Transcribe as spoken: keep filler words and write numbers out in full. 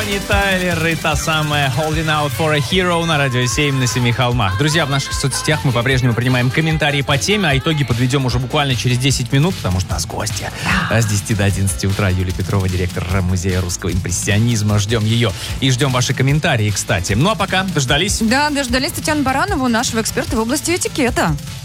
Бонни Тайлер и та самая Holding Out for a Hero на Радио семь на Семи холмах. Друзья, в наших соцсетях мы по-прежнему принимаем комментарии по теме, а итоги подведем уже буквально через десять минут, потому что у нас гости. С десяти до одиннадцати утра Юлия Петрова, директор Музея русского импрессионизма. Ждем ее и ждем ваши комментарии, кстати. Ну а пока дождались? Да, дождались Татьяну Баранову, нашего эксперта в области этикета.